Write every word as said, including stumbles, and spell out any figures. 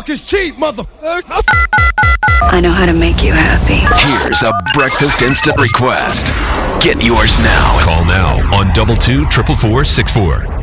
Fuck is cheap, motherfucker. I know how to make you happy. Here's a breakfast instant request. Get yours now. Call now on double two triple four six four.